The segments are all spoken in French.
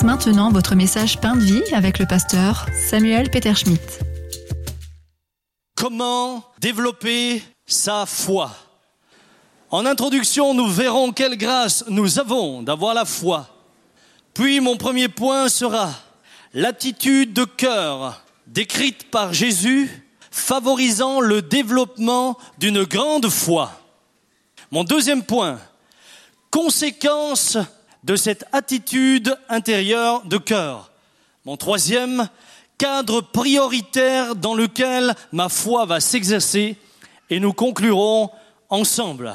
commence maintenant votre message Pain de vie avec le pasteur Samuel Peter Schmidt. Comment développer sa foi? En introduction, nous verrons quelle grâce nous avons d'avoir la foi. Puis mon premier point sera l'attitude de cœur décrite par Jésus, favorisant le développement d'une grande foi. Mon deuxième point, conséquence de cette attitude intérieure de cœur. Mon troisième, cadre prioritaire dans lequel ma foi va s'exercer. Et nous conclurons ensemble.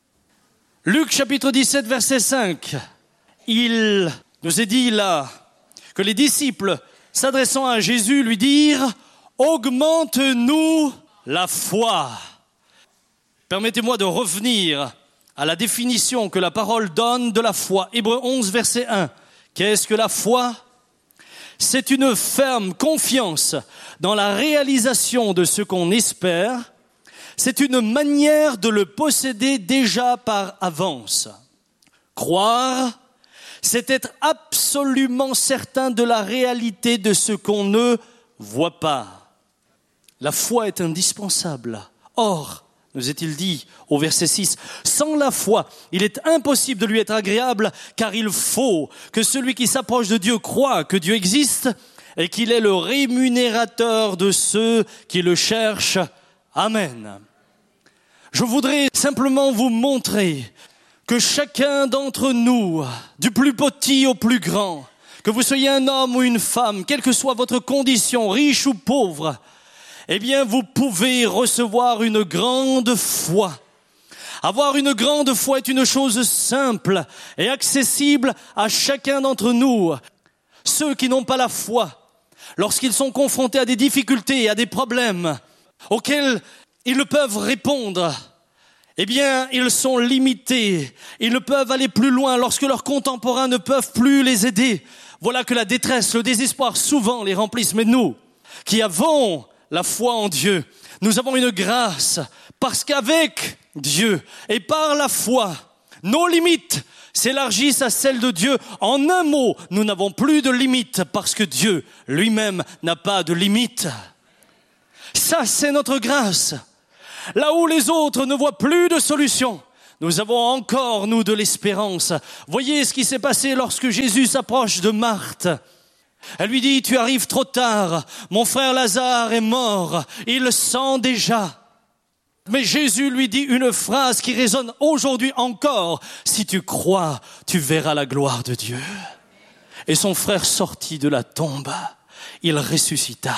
Luc chapitre 17, verset 5. Il nous est dit là que les disciples, s'adressant à Jésus, lui dirent « Augmente-nous la foi ». Permettez-moi de revenir à la définition que la parole donne de la foi. Hébreux 11, verset 1. Qu'est-ce que la foi? C'est une ferme confiance dans la réalisation de ce qu'on espère. C'est une manière de le posséder déjà par avance. Croire, c'est être absolument certain de la réalité de ce qu'on ne voit pas. La foi est indispensable. Or, nous est-il dit au verset 6, sans la foi, il est impossible de lui être agréable, car il faut que celui qui s'approche de Dieu croie que Dieu existe et qu'il est le rémunérateur de ceux qui le cherchent. Amen. Je voudrais simplement vous montrer que chacun d'entre nous, du plus petit au plus grand, que vous soyez un homme ou une femme, quelle que soit votre condition, riche ou pauvre, eh bien, vous pouvez recevoir une grande foi. Avoir une grande foi est une chose simple et accessible à chacun d'entre nous. Ceux qui n'ont pas la foi, lorsqu'ils sont confrontés à des difficultés et à des problèmes auxquels ils ne peuvent répondre, eh bien, ils sont limités. Ils ne peuvent aller plus loin lorsque leurs contemporains ne peuvent plus les aider. Voilà que la détresse, le désespoir souvent les remplissent. Mais nous, qui avons la foi en Dieu, nous avons une grâce parce qu'avec Dieu et par la foi, nos limites s'élargissent à celles de Dieu. En un mot, nous n'avons plus de limites parce que Dieu lui-même n'a pas de limites. Ça, c'est notre grâce. Là où les autres ne voient plus de solution, nous avons encore, nous, de l'espérance. Voyez ce qui s'est passé lorsque Jésus s'approche de Marthe. Elle lui dit, tu arrives trop tard, mon frère Lazare est mort, il sent déjà. Mais Jésus lui dit une phrase qui résonne aujourd'hui encore. Si tu crois, tu verras la gloire de Dieu. Et son frère sortit de la tombe, il ressuscita.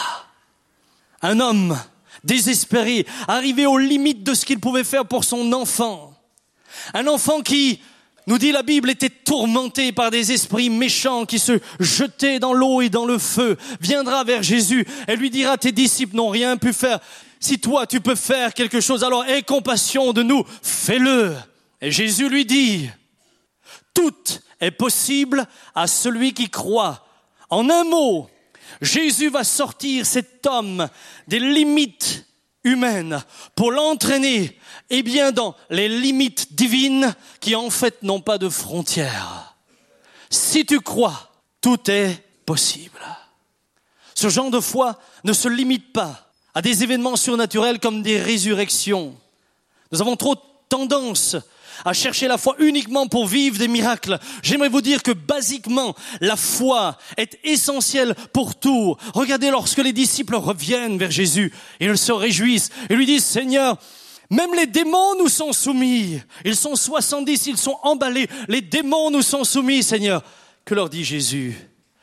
Un homme désespéré, arrivé aux limites de ce qu'il pouvait faire pour son enfant. Un enfant qui, nous dit la Bible, était tourmenté par des esprits méchants qui se jetaient dans l'eau et dans le feu, viendra vers Jésus et lui dira, tes disciples n'ont rien pu faire. Si toi tu peux faire quelque chose, alors aie compassion de nous, fais-le. Et Jésus lui dit, tout est possible à celui qui croit. En un mot, Jésus va sortir cet homme des limites humaines pour l'entraîner, eh bien, dans les limites divines qui en fait n'ont pas de frontières. Si tu crois, tout est possible. Ce genre de foi ne se limite pas à des événements surnaturels comme des résurrections. Nous avons trop tendance à chercher la foi uniquement pour vivre des miracles. J'aimerais vous dire que basiquement, la foi est essentielle pour tout. Regardez lorsque les disciples reviennent vers Jésus, ils se réjouissent et lui disent, Seigneur, même les démons nous sont soumis. Ils sont 70, ils sont emballés. Les démons nous sont soumis, Seigneur. Que leur dit Jésus?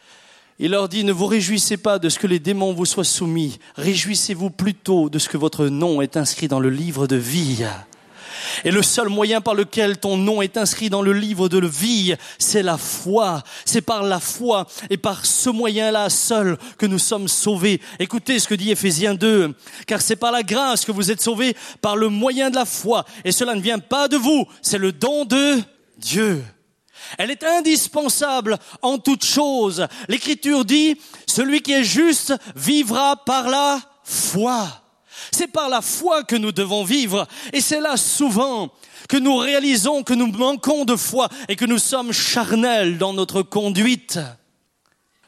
Il leur dit, ne vous réjouissez pas de ce que les démons vous soient soumis. Réjouissez-vous plutôt de ce que votre nom est inscrit dans le livre de vie. Et le seul moyen par lequel ton nom est inscrit dans le livre de la vie, c'est la foi. C'est par la foi et par ce moyen-là seul que nous sommes sauvés. Écoutez ce que dit Éphésiens 2. Car c'est par la grâce que vous êtes sauvés, par le moyen de la foi. Et cela ne vient pas de vous, c'est le don de Dieu. Elle est indispensable en toutes choses. L'Écriture dit, celui qui est juste vivra par la foi. C'est par la foi que nous devons vivre. Et c'est là souvent que nous réalisons que nous manquons de foi et que nous sommes charnels dans notre conduite.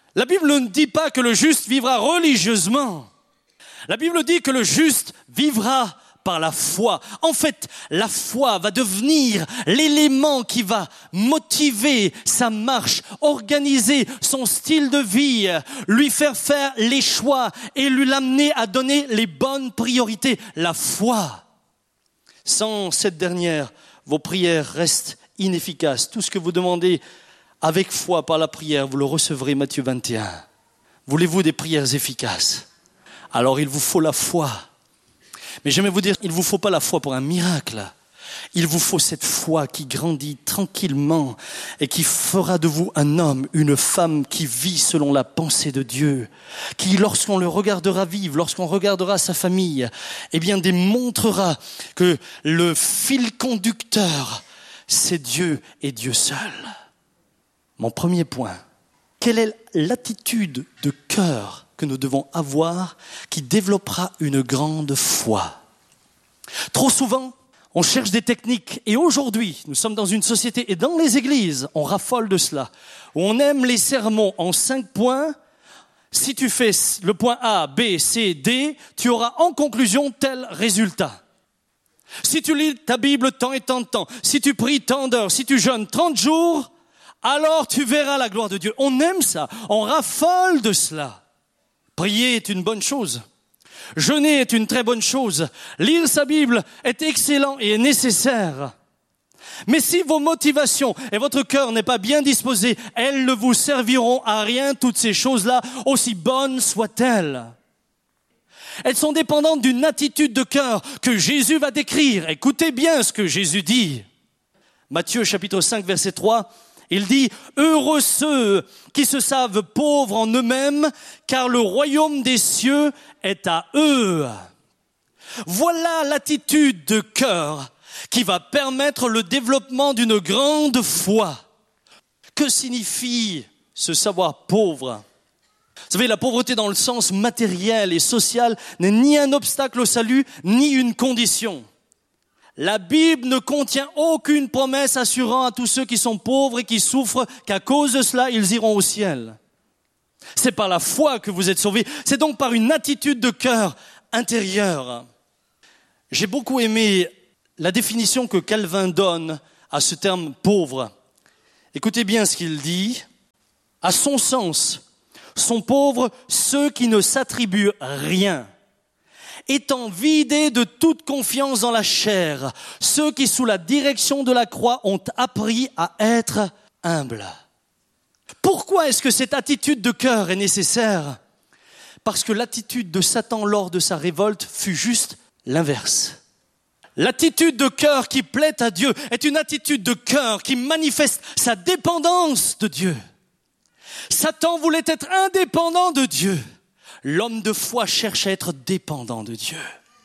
La Bible ne dit pas que le juste vivra religieusement. La Bible dit que le juste vivra par la foi. En fait, la foi va devenir l'élément qui va motiver sa marche, organiser son style de vie, lui faire faire les choix et lui l'amener à donner les bonnes priorités. La foi. Sans cette dernière, vos prières restent inefficaces. Tout ce que vous demandez avec foi par la prière, vous le recevrez, Matthieu 21. Voulez-vous des prières efficaces? Alors il vous faut la foi. Mais j'aimerais vous dire, il ne vous faut pas la foi pour un miracle. Il vous faut cette foi qui grandit tranquillement et qui fera de vous un homme, une femme qui vit selon la pensée de Dieu, qui lorsqu'on le regardera vivre, lorsqu'on regardera sa famille, eh bien démontrera que le fil conducteur, c'est Dieu et Dieu seul. Mon premier point, quelle est l'attitude de cœur que nous devons avoir qui développera une grande foi? Trop souvent, on cherche des techniques et aujourd'hui, nous sommes dans une société et dans les églises, on raffole de cela, où on aime les sermons en 5 points. Si tu fais le point A, B, C, D, tu auras en conclusion tel résultat. Si tu lis ta Bible tant et tant de temps, si tu pries tant d'heures, si tu jeûnes 30 jours, alors tu verras la gloire de Dieu. On aime ça, on raffole de cela. Prier est une bonne chose. Jeûner est une très bonne chose. Lire sa Bible est excellent et est nécessaire. Mais si vos motivations et votre cœur n'est pas bien disposé, elles ne vous serviront à rien, toutes ces choses-là, aussi bonnes soient-elles. Elles sont dépendantes d'une attitude de cœur que Jésus va décrire. Écoutez bien ce que Jésus dit. Matthieu chapitre 5 verset 3. Il dit, heureux ceux qui se savent pauvres en eux-mêmes, car le royaume des cieux est à eux. Voilà l'attitude de cœur qui va permettre le développement d'une grande foi. Que signifie se savoir pauvre? Vous savez, la pauvreté dans le sens matériel et social n'est ni un obstacle au salut, ni une condition. La Bible ne contient aucune promesse assurant à tous ceux qui sont pauvres et qui souffrent qu'à cause de cela, ils iront au ciel. C'est par la foi que vous êtes sauvés. C'est donc par une attitude de cœur intérieure. J'ai beaucoup aimé la définition que Calvin donne à ce terme pauvre. Écoutez bien ce qu'il dit. À son sens, sont pauvres ceux qui ne s'attribuent rien, étant vidés de toute confiance dans la chair, ceux qui sous la direction de la croix ont appris à être humbles. Pourquoi est-ce que cette attitude de cœur est nécessaire? Parce que l'attitude de Satan lors de sa révolte fut juste l'inverse. L'attitude de cœur qui plaît à Dieu est une attitude de cœur qui manifeste sa dépendance de Dieu. Satan voulait être indépendant de Dieu. L'homme de foi cherche à être dépendant de Dieu.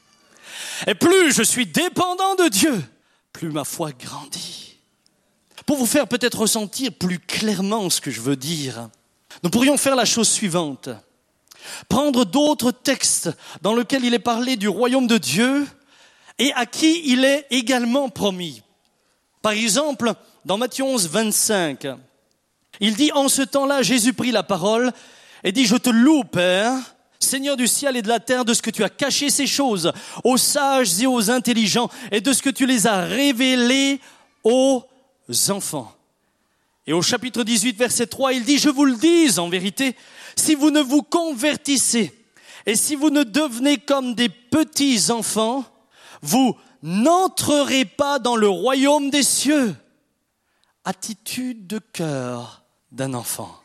Et plus je suis dépendant de Dieu, plus ma foi grandit. Pour vous faire peut-être ressentir plus clairement ce que je veux dire, nous pourrions faire la chose suivante. Prendre d'autres textes dans lesquels il est parlé du royaume de Dieu et à qui il est également promis. Par exemple, dans Matthieu 11, 25, il dit, en ce temps-là, Jésus prit la parole et dit, je te loue, Père, Seigneur du ciel et de la terre, de ce que tu as caché ces choses aux sages et aux intelligents et de ce que tu les as révélées aux enfants. Et au chapitre 18, verset 3, il dit, je vous le dis en vérité, si vous ne vous convertissez et si vous ne devenez comme des petits enfants, vous n'entrerez pas dans le royaume des cieux. Attitude de cœur d'un enfant.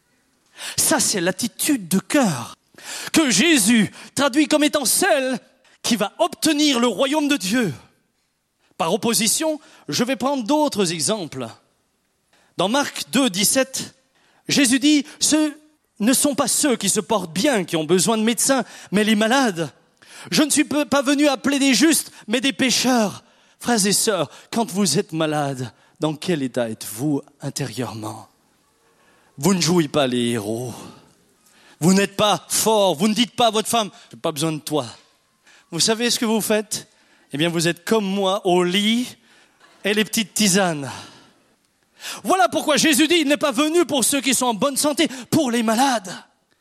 Ça, c'est l'attitude de cœur que Jésus traduit comme étant celle qui va obtenir le royaume de Dieu. Par opposition, je vais prendre d'autres exemples. Dans Marc 2, 17, Jésus dit, ce ne sont pas ceux qui se portent bien qui ont besoin de médecins, mais les malades. Je ne suis pas venu appeler des justes, mais des pécheurs. Frères et sœurs, quand vous êtes malades, dans quel état êtes-vous intérieurement? Vous ne jouez pas les héros. Vous n'êtes pas fort. Vous ne dites pas à votre femme, « j'ai pas besoin de toi ». Vous savez ce que vous faites? Eh bien, vous êtes comme moi au lit et les petites tisanes. Voilà pourquoi Jésus dit, il n'est pas venu pour ceux qui sont en bonne santé, pour les malades.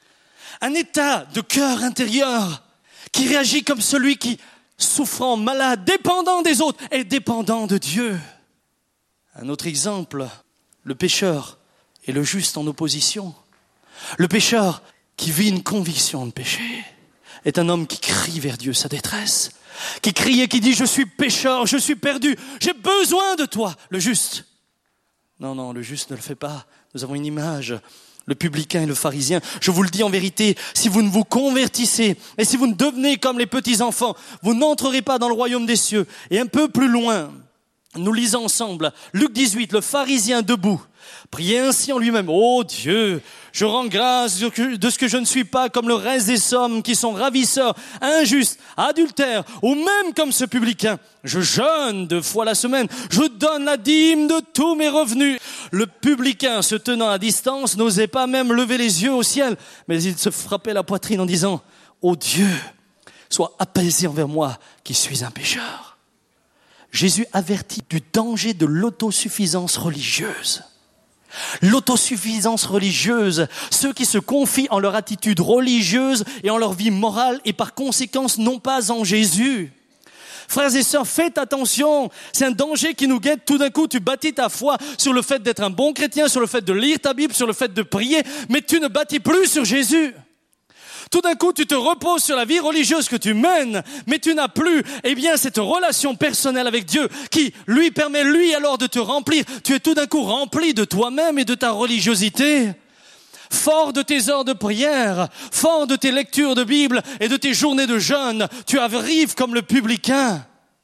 Un état de cœur intérieur qui réagit comme celui qui, souffrant, malade, dépendant des autres et dépendant de Dieu. Un autre exemple, le pécheur et le juste en opposition. Le pécheur qui vit une conviction de péché est un homme qui crie vers Dieu sa détresse, qui crie et qui dit « Je suis pécheur, je suis perdu, j'ai besoin de toi ». Le juste. Non, le juste ne le fait pas. Nous avons une image, le publicain et le pharisien. Je vous le dis en vérité, si vous ne vous convertissez et si vous ne devenez comme les petits enfants, vous n'entrerez pas dans le royaume des cieux. Et un peu plus loin, nous lisons ensemble Luc 18, le pharisien debout, priait ainsi en lui-même. Ô Dieu, je rends grâce de ce que je ne suis pas comme le reste des hommes qui sont ravisseurs, injustes, adultères, ou même comme ce publicain. Je jeûne 2 fois la semaine, je donne la dîme de tous mes revenus. Le publicain, se tenant à distance, n'osait pas même lever les yeux au ciel, mais il se frappait la poitrine en disant, ô Dieu, sois apaisé envers moi qui suis un pécheur. Jésus avertit du danger de l'autosuffisance religieuse. L'autosuffisance religieuse, ceux qui se confient en leur attitude religieuse et en leur vie morale et par conséquence non pas en Jésus. Frères et sœurs, faites attention, c'est un danger qui nous guette. Tout d'un coup, tu bâtis ta foi sur le fait d'être un bon chrétien, sur le fait de lire ta Bible, sur le fait de prier, mais tu ne bâtis plus sur Jésus. Tout d'un coup, tu te reposes sur la vie religieuse que tu mènes, mais tu n'as plus, cette relation personnelle avec Dieu qui lui permet, alors, de te remplir. Tu es tout d'un coup rempli de toi-même et de ta religiosité. Fort de tes heures de prière, fort de tes lectures de Bible et de tes journées de jeûne, tu arrives comme le publicain.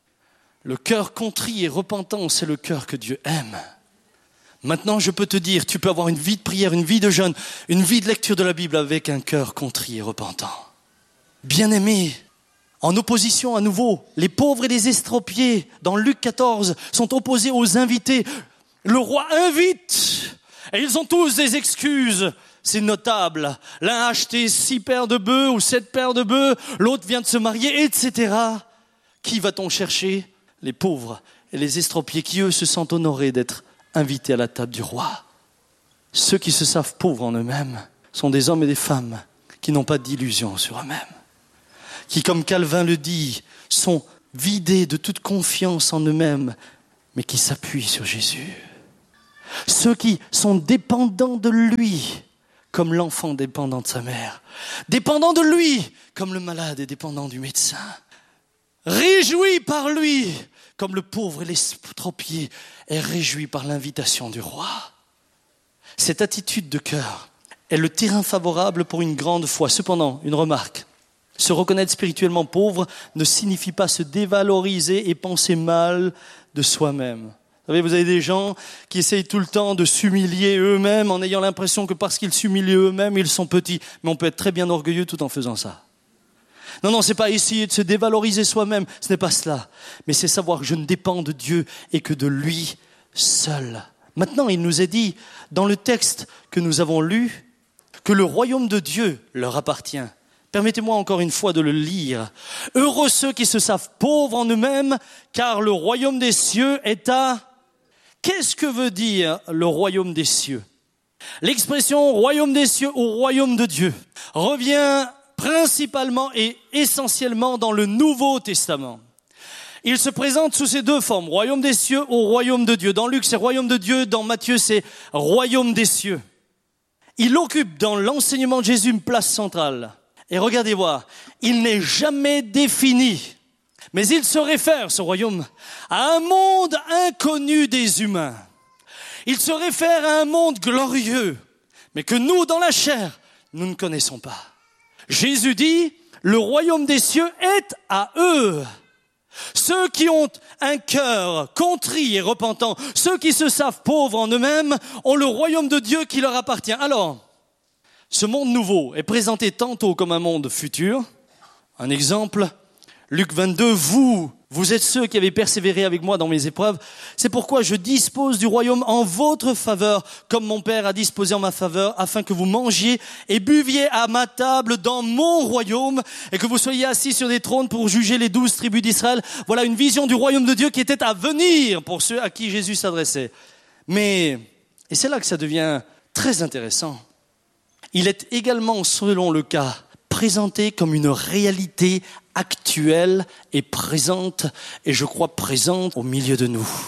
Le cœur contrit et repentant, c'est le cœur que Dieu aime. Maintenant, je peux te dire, tu peux avoir une vie de prière, une vie de jeûne, une vie de lecture de la Bible avec un cœur contrit et repentant. Bien-aimés, en opposition à nouveau, les pauvres et les estropiés, dans Luc 14, sont opposés aux invités. Le roi invite, et ils ont tous des excuses. C'est notable. L'un a acheté 6 paires de bœufs ou 7 paires de bœufs, l'autre vient de se marier, etc. Qui va-t-on chercher ? Les pauvres et les estropiés qui, eux, se sentent honorés d'être invités à la table du roi. Ceux qui se savent pauvres en eux-mêmes sont des hommes et des femmes qui n'ont pas d'illusions sur eux-mêmes, qui, comme Calvin le dit, sont vidés de toute confiance en eux-mêmes, mais qui s'appuient sur Jésus. Ceux qui sont dépendants de lui, comme l'enfant dépendant de sa mère, dépendant de lui, comme le malade est dépendant du médecin, réjouis par lui, comme le pauvre et l'estropié est réjoui par l'invitation du roi. Cette attitude de cœur est le terrain favorable pour une grande foi. Cependant, une remarque, se reconnaître spirituellement pauvre ne signifie pas se dévaloriser et penser mal de soi-même. Vous avez des gens qui essayent tout le temps de s'humilier eux-mêmes en ayant l'impression que parce qu'ils s'humilient eux-mêmes, ils sont petits. Mais on peut être très bien orgueilleux tout en faisant ça. Non, c'est pas essayer de se dévaloriser soi-même, ce n'est pas cela. Mais c'est savoir que je ne dépends de Dieu et que de lui seul. Maintenant, il nous est dit, dans le texte que nous avons lu, que le royaume de Dieu leur appartient. Permettez-moi encore une fois de le lire. Heureux ceux qui se savent pauvres en eux-mêmes, car le royaume des cieux est à... Qu'est-ce que veut dire le royaume des cieux ? L'expression royaume des cieux ou royaume de Dieu revient principalement et essentiellement dans le Nouveau Testament. Il se présente sous ces 2 formes, royaume des cieux ou royaume de Dieu. Dans Luc, c'est royaume de Dieu, dans Matthieu, c'est royaume des cieux. Il occupe dans l'enseignement de Jésus une place centrale. Et regardez voir, il n'est jamais défini, mais il se réfère, ce royaume, à un monde inconnu des humains. Il se réfère à un monde glorieux, mais que nous, dans la chair, nous ne connaissons pas. Jésus dit, le royaume des cieux est à eux. Ceux qui ont un cœur contrit et repentant, ceux qui se savent pauvres en eux-mêmes, ont le royaume de Dieu qui leur appartient. Alors, ce monde nouveau est présenté tantôt comme un monde futur. Un exemple, Luc 22, vous êtes ceux qui avez persévéré avec moi dans mes épreuves. C'est pourquoi je dispose du royaume en votre faveur, comme mon Père a disposé en ma faveur, afin que vous mangiez et buviez à ma table dans mon royaume, et que vous soyez assis sur des trônes pour juger les 12 tribus d'Israël. Voilà une vision du royaume de Dieu qui était à venir pour ceux à qui Jésus s'adressait. Mais, et c'est là que ça devient très intéressant, il est également, selon le cas, présenté comme une réalité actuelle et présente, et je crois présente au milieu de nous.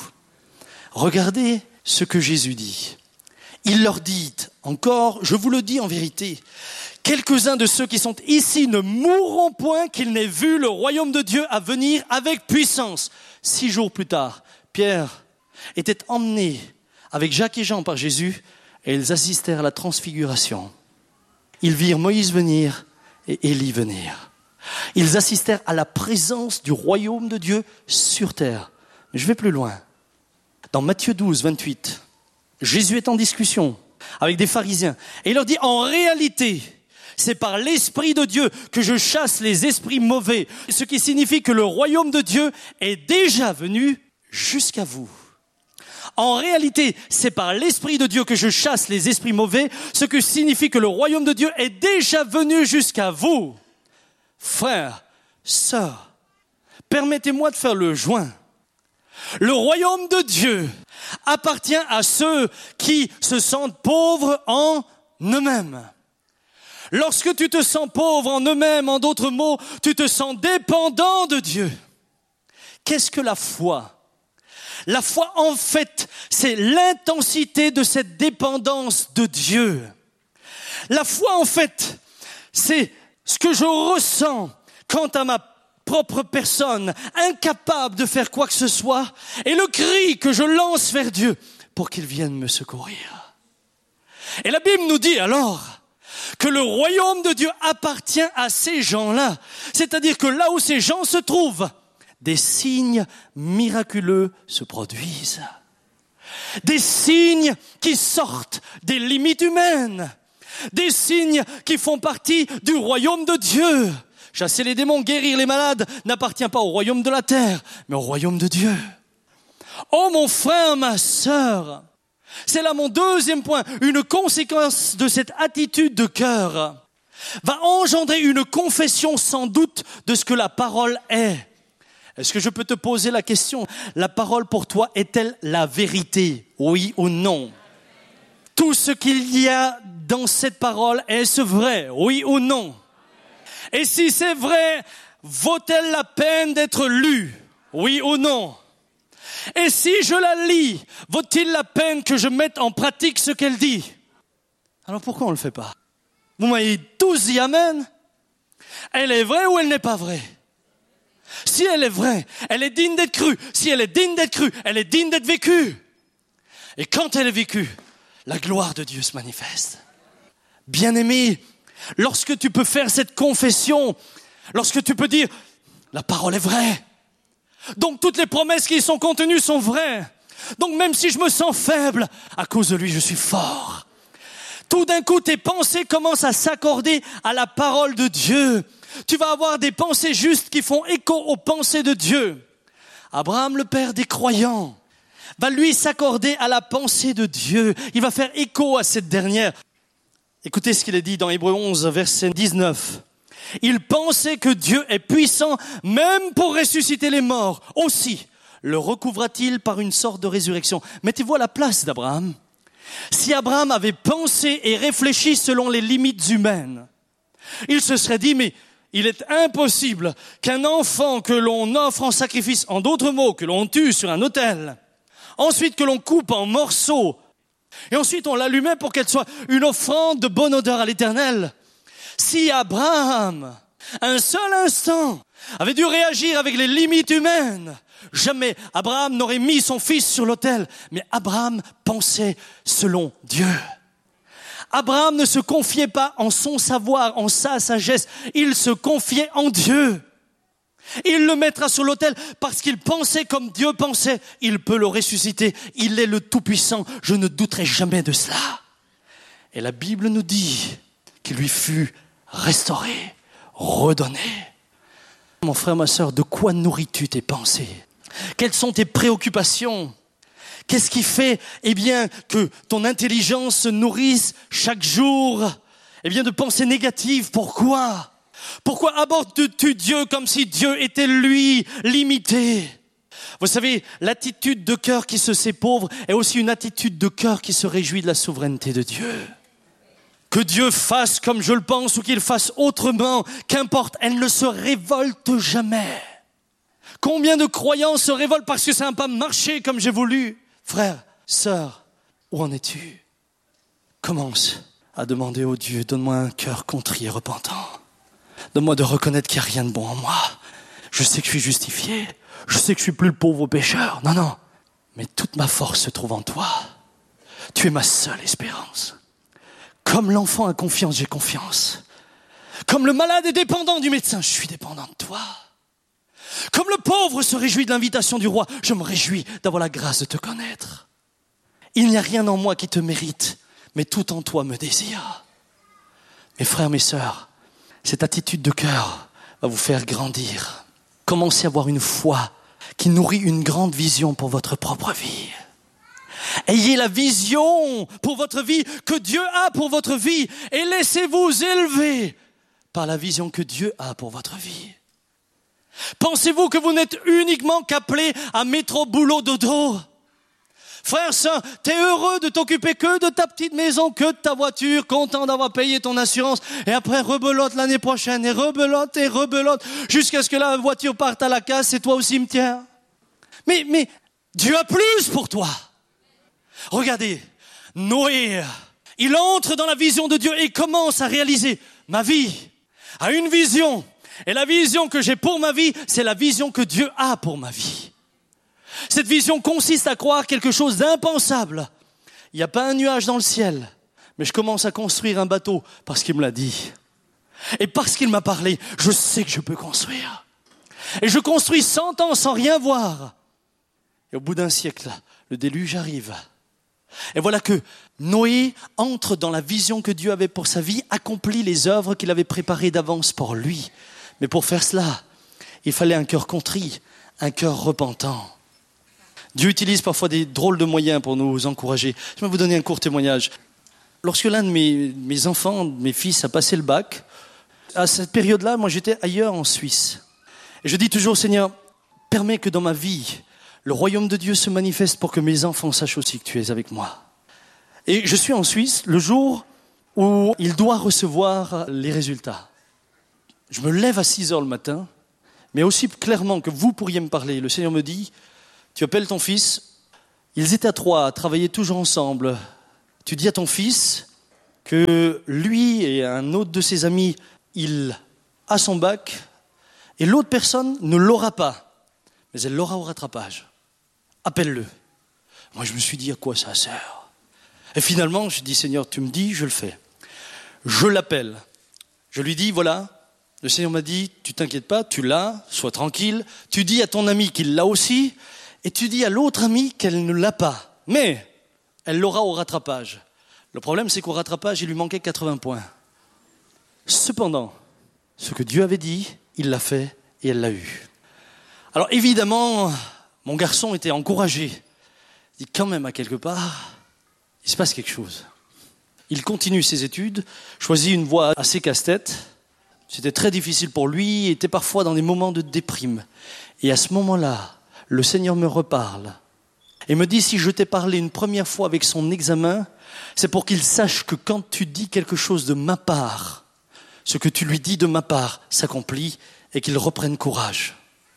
Regardez ce que Jésus dit. Il leur dit encore, je vous le dis en vérité, quelques-uns de ceux qui sont ici ne mourront point qu'ils n'aient vu le royaume de Dieu à venir avec puissance. 6 jours plus tard, Pierre était emmené avec Jacques et Jean par Jésus et ils assistèrent à la transfiguration. Ils virent Moïse venir et Élie venir. Ils assistèrent à la présence du royaume de Dieu sur terre. Mais je vais plus loin. Dans Matthieu 12, 28, Jésus est en discussion avec des pharisiens et il leur dit en réalité, c'est par l'Esprit de Dieu que je chasse les esprits mauvais, ce qui signifie que le royaume de Dieu est déjà venu jusqu'à vous. En réalité, c'est par l'Esprit de Dieu que je chasse les esprits mauvais, ce qui signifie que le royaume de Dieu est déjà venu jusqu'à vous. Frères, sœurs, permettez-moi de faire le joint. Le royaume de Dieu appartient à ceux qui se sentent pauvres en eux-mêmes. Lorsque tu te sens pauvre en eux-mêmes, en d'autres mots, tu te sens dépendant de Dieu. Qu'est-ce que la foi ? La foi, en fait, c'est l'intensité de cette dépendance de Dieu. La foi, en fait, c'est ce que je ressens quant à ma propre personne, incapable de faire quoi que ce soit, et le cri que je lance vers Dieu pour qu'il vienne me secourir. Et la Bible nous dit alors que le royaume de Dieu appartient à ces gens-là, c'est-à-dire que là où ces gens se trouvent, des signes miraculeux se produisent. Des signes qui sortent des limites humaines. Des signes qui font partie du royaume de Dieu. Chasser les démons, guérir les malades n'appartient pas au royaume de la terre, mais au royaume de Dieu. Oh mon frère, ma sœur, c'est là mon deuxième point. Une conséquence de cette attitude de cœur va engendrer une confession sans doute de ce que la parole est. Est-ce que je peux te poser la question? La parole pour toi est-elle la vérité? Oui ou non? Tout ce qu'il y a dans cette parole, est-ce vrai? Oui ou non? Et si c'est vrai, vaut-elle la peine d'être lue? Oui ou non? Et si je la lis, vaut-il la peine que je mette en pratique ce qu'elle dit? Alors pourquoi on ne le fait pas? Vous m'avez tous dit amen. Elle est vraie ou elle n'est pas vraie? Si elle est vraie, elle est digne d'être crue. Si elle est digne d'être crue, elle est digne d'être vécue. Et quand elle est vécue, la gloire de Dieu se manifeste. Bien-aimé, lorsque tu peux faire cette confession, lorsque tu peux dire, la parole est vraie. Donc toutes les promesses qui y sont contenues sont vraies. Donc même si je me sens faible, à cause de lui, je suis fort. Tout d'un coup, tes pensées commencent à s'accorder à la parole de Dieu. Tu vas avoir des pensées justes qui font écho aux pensées de Dieu. Abraham, le père des croyants, va lui s'accorder à la pensée de Dieu. Il va faire écho à cette dernière. Écoutez ce qu'il est dit dans Hébreux 11, verset 19. Il pensait que Dieu est puissant même pour ressusciter les morts. Aussi, le recouvra-t-il par une sorte de résurrection. Mettez-vous à la place d'Abraham. Si Abraham avait pensé et réfléchi selon les limites humaines, il se serait dit, mais il est impossible qu'un enfant que l'on offre en sacrifice, en d'autres mots, que l'on tue sur un autel, ensuite que l'on coupe en morceaux, et ensuite on l'allumait pour qu'elle soit une offrande de bonne odeur à l'Éternel. Si Abraham, un seul instant, avait dû réagir avec les limites humaines, jamais Abraham n'aurait mis son fils sur l'autel. Mais Abraham pensait selon Dieu. Abraham ne se confiait pas en son savoir, en sa sagesse. Il se confiait en Dieu. Il le mettra sur l'autel parce qu'il pensait comme Dieu pensait. Il peut le ressusciter. Il est le Tout-Puissant. Je ne douterai jamais de cela. Et la Bible nous dit qu'il lui fut restauré, redonné. Mon frère, ma sœur, de quoi nourris-tu tes pensées? Quelles sont tes préoccupations? Qu'est-ce qui fait, que ton intelligence se nourrisse chaque jour, de pensées négatives? Pourquoi? Pourquoi abordes-tu Dieu comme si Dieu était lui limité? Vous savez, l'attitude de cœur qui se sait pauvre est aussi une attitude de cœur qui se réjouit de la souveraineté de Dieu. Que Dieu fasse comme je le pense ou qu'il fasse autrement, qu'importe, elle ne se révolte jamais. Combien de croyants se révoltent parce que ça n'a pas marché comme j'ai voulu? Frère, sœur, où en es-tu? Commence à demander au Dieu, donne-moi un cœur contrit et repentant. Donne-moi de reconnaître qu'il n'y a rien de bon en moi. Je sais que je suis justifié. Je sais que je suis plus le pauvre pécheur. Non. Mais toute ma force se trouve en toi. Tu es ma seule espérance. Comme l'enfant a confiance, j'ai confiance. Comme le malade est dépendant du médecin, je suis dépendant de toi. Comme le pauvre se réjouit de l'invitation du roi, je me réjouis d'avoir la grâce de te connaître. Il n'y a rien en moi qui te mérite, mais tout en toi me désire. Mes frères, mes sœurs, cette attitude de cœur va vous faire grandir. Commencez à avoir une foi qui nourrit une grande vision pour votre propre vie. Ayez la vision pour votre vie que Dieu a pour votre vie et laissez-vous élever par la vision que Dieu a pour votre vie. Pensez-vous que vous n'êtes uniquement qu'appelé à métro, boulot, dodo? Frère, sœur, t'es heureux de t'occuper que de ta petite maison, que de ta voiture, content d'avoir payé ton assurance, et après rebelote l'année prochaine, et rebelote, jusqu'à ce que la voiture parte à la casse et toi au cimetière. Mais Dieu a plus pour toi. Regardez, Noé, il entre dans la vision de Dieu et commence à réaliser ma vie, a une vision. Et la vision que j'ai pour ma vie, c'est la vision que Dieu a pour ma vie. Cette vision consiste à croire quelque chose d'impensable. Il n'y a pas un nuage dans le ciel, mais je commence à construire un bateau parce qu'il me l'a dit. Et parce qu'il m'a parlé, je sais que je peux construire. Et je construis 100 ans sans rien voir. Et au bout d'un siècle, le déluge arrive. Et voilà que Noé entre dans la vision que Dieu avait pour sa vie, accomplit les œuvres qu'il avait préparées d'avance pour lui. Mais pour faire cela, il fallait un cœur contrit, un cœur repentant. Dieu utilise parfois des drôles de moyens pour nous encourager. Je vais vous donner un court témoignage. Lorsque l'un de mes enfants, mes fils, a passé le bac, à cette période-là, moi j'étais ailleurs en Suisse. Et je dis toujours, Seigneur, permets que dans ma vie, le royaume de Dieu se manifeste pour que mes enfants sachent aussi que tu es avec moi. Et je suis en Suisse le jour où il doit recevoir les résultats. Je me lève à 6h le matin, mais aussi clairement que vous pourriez me parler. Le Seigneur me dit, tu appelles ton fils, ils étaient à 3, à travailler toujours ensemble. Tu dis à ton fils que lui et un autre de ses amis, il a son bac, et l'autre personne ne l'aura pas, mais elle l'aura au rattrapage. Appelle-le. Moi, je me suis dit, à quoi ça sert? Et finalement, je dis, Seigneur, tu me dis, je le fais. Je l'appelle. Je lui dis, voilà, le Seigneur m'a dit, tu t'inquiètes pas, tu l'as, sois tranquille. Tu dis à ton ami qu'il l'a aussi, et tu dis à l'autre ami qu'elle ne l'a pas. Mais elle l'aura au rattrapage. Le problème, c'est qu'au rattrapage, il lui manquait 80 points. Cependant, ce que Dieu avait dit, il l'a fait et elle l'a eu. Alors évidemment, mon garçon était encouragé. Il dit quand même à quelque part, il se passe quelque chose. Il continue ses études, choisit une voie assez casse-tête. C'était très difficile pour lui, il était parfois dans des moments de déprime. Et à ce moment-là, le Seigneur me reparle et me dit, si je t'ai parlé une première fois avec son examen, c'est pour qu'il sache que quand tu dis quelque chose de ma part, ce que tu lui dis de ma part s'accomplit et qu'il reprenne courage.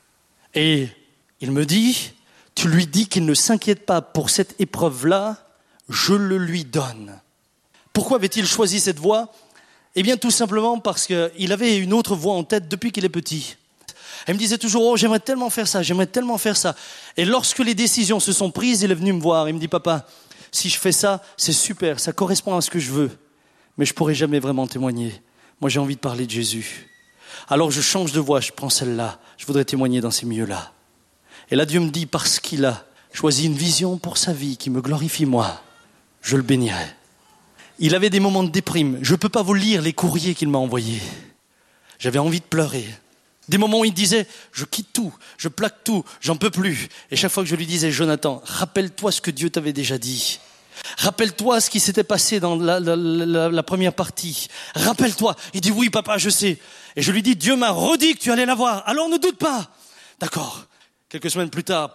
Et il me dit, tu lui dis qu'il ne s'inquiète pas pour cette épreuve-là, je le lui donne. Pourquoi avait-il choisi cette voie? Eh bien, tout simplement parce qu'il avait une autre voie en tête depuis qu'il est petit. Elle me disait toujours, oh, j'aimerais tellement faire ça, j'aimerais tellement faire ça. Et lorsque les décisions se sont prises, il est venu me voir. Il me dit, papa, si je fais ça, c'est super, ça correspond à ce que je veux. Mais je pourrai jamais vraiment témoigner. Moi, j'ai envie de parler de Jésus. Alors, je change de voie, je prends celle-là. Je voudrais témoigner dans ces milieux-là. Et là, Dieu me dit, parce qu'il a choisi une vision pour sa vie qui me glorifie moi, je le bénirai. Il avait des moments de déprime. Je ne peux pas vous lire les courriers qu'il m'a envoyés. J'avais envie de pleurer. Des moments où il disait, je quitte tout, je plaque tout, j'en peux plus. Et chaque fois que je lui disais, Jonathan, rappelle-toi ce que Dieu t'avait déjà dit. Rappelle-toi ce qui s'était passé dans la première partie. Rappelle-toi. Il dit, oui papa, je sais. Et je lui dis, Dieu m'a redit que tu allais la voir. Alors ne doute pas. D'accord. Quelques semaines plus tard,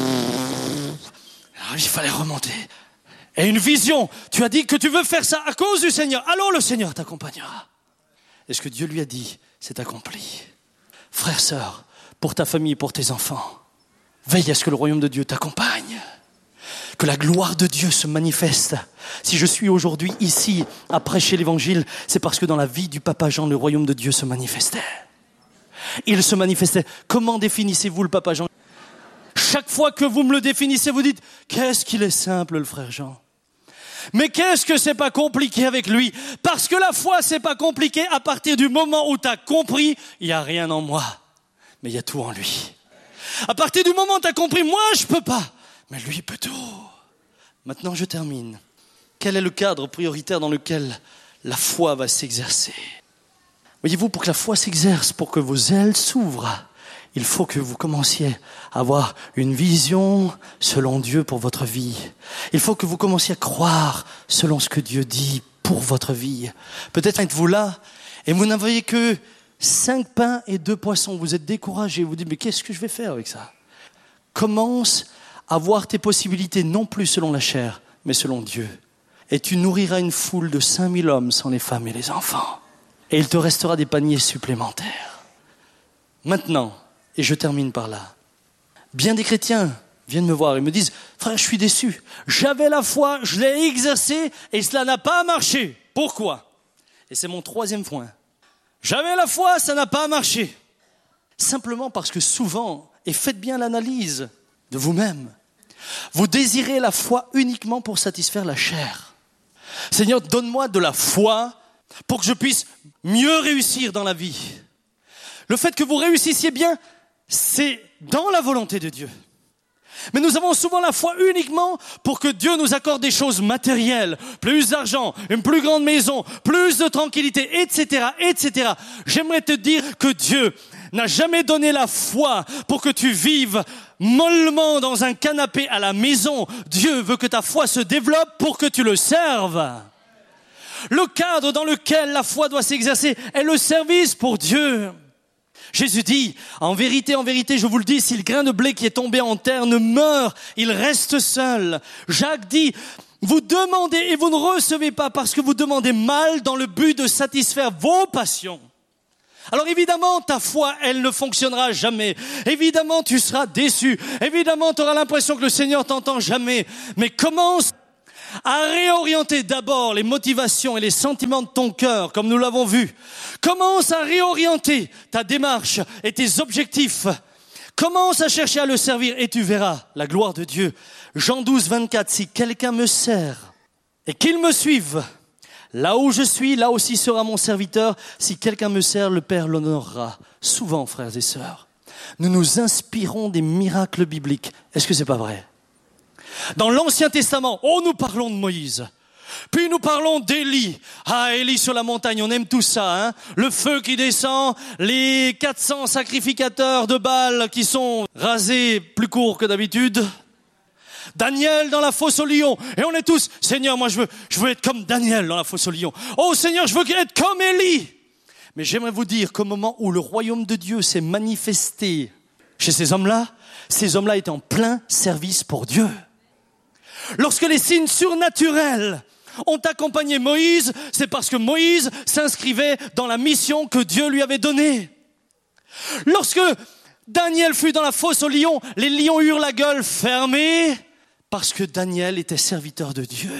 alors, il fallait remonter. Et une vision, tu as dit que tu veux faire ça à cause du Seigneur. Alors le Seigneur t'accompagnera. Et ce que Dieu lui a dit, c'est accompli. Frères, sœurs, pour ta famille, pour tes enfants, veille à ce que le royaume de Dieu t'accompagne. Que la gloire de Dieu se manifeste. Si je suis aujourd'hui ici à prêcher l'évangile, c'est parce que dans la vie du Papa Jean, le royaume de Dieu se manifestait. Il se manifestait. Comment définissez-vous le Papa Jean ? Chaque fois que vous me le définissez, vous dites « Qu'est-ce qu'il est simple, le frère Jean ?» Mais qu'est-ce que c'est pas compliqué avec lui ? Parce que la foi, c'est pas compliqué à partir du moment où tu as compris « Il n'y a rien en moi, mais il y a tout en lui. » À partir du moment où tu as compris « Moi, je peux pas, mais lui, il peut tout. » Maintenant, je termine. Quel est le cadre prioritaire dans lequel la foi va s'exercer ? Voyez-vous, pour que la foi s'exerce, pour que vos ailes s'ouvrent, il faut que vous commenciez à avoir une vision selon Dieu pour votre vie. Il faut que vous commenciez à croire selon ce que Dieu dit pour votre vie. Peut-être êtes-vous là et vous n'avez que 5 pains et 2 poissons. Vous êtes découragé, vous dites, mais qu'est-ce que je vais faire avec ça ? Commence à voir tes possibilités, non plus selon la chair, mais selon Dieu. Et tu nourriras une foule de 5000 hommes sans les femmes et les enfants. Et il te restera des paniers supplémentaires. Maintenant, et je termine par là. Bien des chrétiens viennent me voir et me disent « Frère, je suis déçu. J'avais la foi, je l'ai exercée et cela n'a pas marché. Pourquoi ?» Et c'est mon 3e point. J'avais la foi, ça n'a pas marché. Simplement parce que souvent, et faites bien l'analyse de vous-même, vous désirez la foi uniquement pour satisfaire la chair. Seigneur, donne-moi de la foi pour que je puisse mieux réussir dans la vie. Le fait que vous réussissiez bien, c'est dans la volonté de Dieu. Mais nous avons souvent la foi uniquement pour que Dieu nous accorde des choses matérielles, plus d'argent, une plus grande maison, plus de tranquillité, etc., etc. J'aimerais te dire que Dieu n'a jamais donné la foi pour que tu vives mollement dans un canapé à la maison. Dieu veut que ta foi se développe pour que tu le serves. Le cadre dans lequel la foi doit s'exercer est le service pour Dieu. Jésus dit, en vérité, je vous le dis, si le grain de blé qui est tombé en terre ne meurt, il reste seul. Jacques dit, vous demandez et vous ne recevez pas parce que vous demandez mal dans le but de satisfaire vos passions. Alors évidemment, ta foi, elle ne fonctionnera jamais. Évidemment, tu seras déçu. Évidemment, tu auras l'impression que le Seigneur t'entend jamais. Mais commence à réorienter d'abord les motivations et les sentiments de ton cœur, comme nous l'avons vu. Commence à réorienter ta démarche et tes objectifs. Commence à chercher à le servir et tu verras la gloire de Dieu. Jean 12, 24, si quelqu'un me sert et qu'il me suive, là où je suis, là aussi sera mon serviteur. Si quelqu'un me sert, le Père l'honorera. Souvent, frères et sœurs, nous nous inspirons des miracles bibliques. Est-ce que c'est pas vrai ? Dans l'Ancien Testament, nous parlons de Moïse. Puis nous parlons d'Élie. Ah, Élie sur la montagne, on aime tout ça, hein. Le feu qui descend, les 400 sacrificateurs de Baal qui sont rasés plus courts que d'habitude. Daniel dans la fosse aux lions. Et on est tous, Seigneur, moi je veux être comme Daniel dans la fosse aux lions. Oh Seigneur, je veux être comme Élie. Mais j'aimerais vous dire qu'au moment où le royaume de Dieu s'est manifesté chez ces hommes-là étaient en plein service pour Dieu. Lorsque les signes surnaturels ont accompagné Moïse, c'est parce que Moïse s'inscrivait dans la mission que Dieu lui avait donnée. Lorsque Daniel fut dans la fosse aux lions, les lions eurent la gueule fermée parce que Daniel était serviteur de Dieu.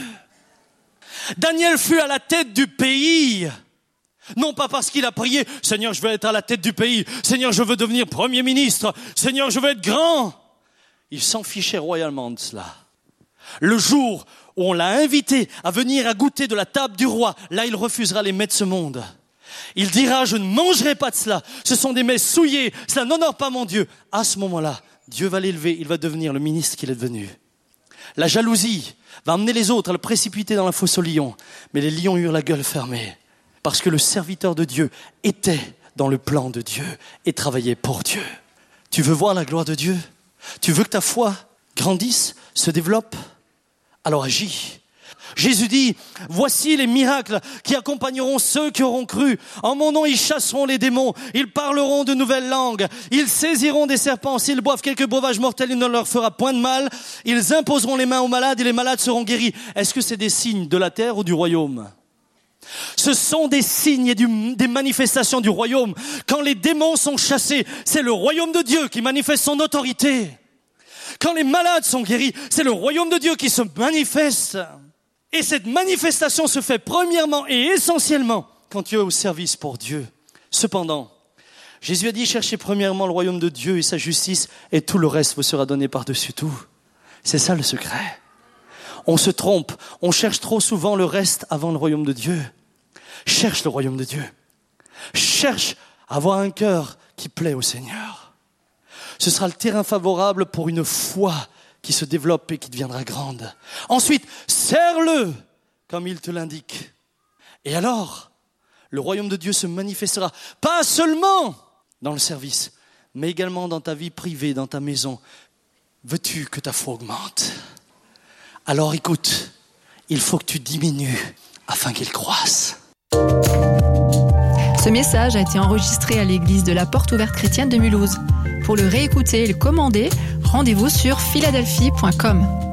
Daniel fut à la tête du pays, non pas parce qu'il a prié « Seigneur, je veux être à la tête du pays. Seigneur, je veux devenir Premier ministre. Seigneur, je veux être grand. » Il s'en fichait royalement de cela. Le jour où on l'a invité à venir à goûter de la table du roi, là il refusera les mets de ce monde. Il dira, je ne mangerai pas de cela, ce sont des mets souillés, cela n'honore pas mon Dieu. À ce moment-là, Dieu va l'élever, il va devenir le ministre qu'il est devenu. La jalousie va amener les autres à le précipiter dans la fosse aux lions, mais les lions eurent la gueule fermée, parce que le serviteur de Dieu était dans le plan de Dieu et travaillait pour Dieu. Tu veux voir la gloire de Dieu ? Tu veux que ta foi grandisse, se développe ? Alors agis. Jésus dit, voici les miracles qui accompagneront ceux qui auront cru. En mon nom, ils chasseront les démons, ils parleront de nouvelles langues, ils saisiront des serpents, s'ils boivent quelques breuvages mortels, il ne leur fera point de mal, ils imposeront les mains aux malades et les malades seront guéris. Est-ce que c'est des signes de la terre ou du royaume? Ce sont des signes et des manifestations du royaume. Quand les démons sont chassés, c'est le royaume de Dieu qui manifeste son autorité. Quand les malades sont guéris, c'est le royaume de Dieu qui se manifeste. Et cette manifestation se fait premièrement et essentiellement quand tu es au service pour Dieu. Cependant, Jésus a dit, cherchez premièrement le royaume de Dieu et sa justice, et tout le reste vous sera donné par-dessus tout. C'est ça le secret. On se trompe, on cherche trop souvent le reste avant le royaume de Dieu. Cherche le royaume de Dieu. Cherche à avoir un cœur qui plaît au Seigneur. Ce sera le terrain favorable pour une foi qui se développe et qui deviendra grande. Ensuite, sers-le comme il te l'indique. Et alors, le royaume de Dieu se manifestera, pas seulement dans le service, mais également dans ta vie privée, dans ta maison. Veux-tu que ta foi augmente? Alors écoute, il faut que tu diminues afin qu'il croisse. Ce message a été enregistré à l'église de la Porte Ouverte Chrétienne de Mulhouse. Pour le réécouter et le commander, rendez-vous sur philadelphie.com.